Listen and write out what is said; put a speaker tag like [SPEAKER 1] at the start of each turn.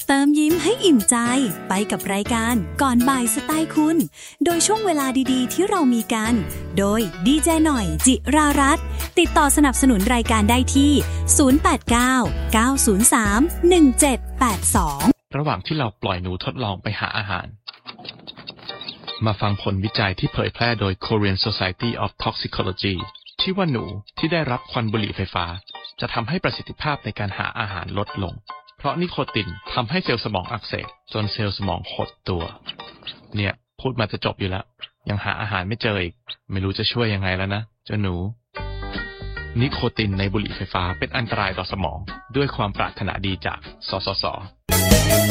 [SPEAKER 1] เติมยิ้มให้อิ่มใจไปกับรายการก่อนบ่ายสไตล์คุณโดยช่วงเวลาดีๆที่เรามีกันโดยดีเจหน่อยจิรารัตน์ติดต่อสนับสนุนรายการได้ที่0899031782
[SPEAKER 2] ระหว่างที่เราปล่อยหนูทดลองไปหาอาหารมาฟังผลวิจัยที่เผยแพร่โดย Korean Society of Toxicology ที่ว่าหนูที่ได้รับควันบุหรี่ไฟฟ้าจะทำให้ประสิทธิภาพในการหาอาหารลดลงเพราะนิโคตินทำให้เซลล์สมองอักเสบจนเซลล์สมองหดตัวเนี่ยพูดมาจะจบอยู่แล้วยังหาอาหารไม่เจออีกไม่รู้จะช่วยยังไงแล้วนะเจ้าหนูนิโคตินในบุหรี่ไฟฟ้าเป็นอันตรายต่อสมองด้วยความปรารถนาดีจากสสส